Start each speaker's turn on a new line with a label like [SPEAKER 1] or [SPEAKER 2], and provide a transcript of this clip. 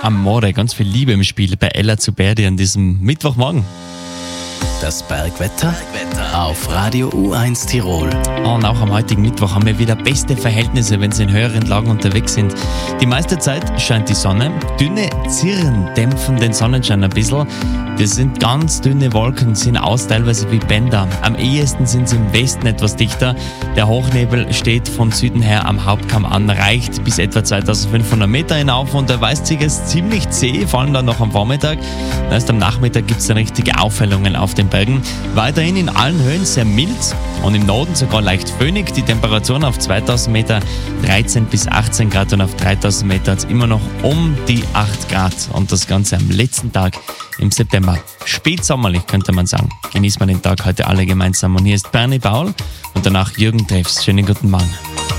[SPEAKER 1] Amore. Ganz viel Liebe im Spiel bei Ella Zuberdi an diesem Mittwochmorgen.
[SPEAKER 2] Das Bergwetter auf Radio U1 Tirol.
[SPEAKER 1] Und auch am heutigen Mittwoch haben wir wieder beste Verhältnisse, wenn Sie in höheren Lagen unterwegs sind. Die meiste Zeit scheint die Sonne. Dünne Zirren dämpfen den Sonnenschein ein bisschen. Das sind ganz dünne Wolken, sind aus teilweise wie Bänder. Am ehesten sind sie im Westen etwas dichter. Der Hochnebel steht von Süden her am Hauptkamm an, reicht bis etwa 2500 Meter hinauf und erweist sich als ziemlich zäh, vor allem dann noch am Vormittag. Erst am Nachmittag gibt es dann richtige Aufhellungen auf den Bergen. Weiterhin in allen Höhen sehr mild und im Norden sogar leicht föhnig. Die Temperaturen auf 2000 Meter 13 bis 18 Grad und auf 3000 Meter hat es immer noch um die 8 Grad. Und das Ganze am letzten Tag im September. Spätsommerlich könnte man sagen. Genießen wir den Tag heute alle gemeinsam. Und hier ist Bernie Baul und danach Jürgen Treffs. Schönen guten Morgen.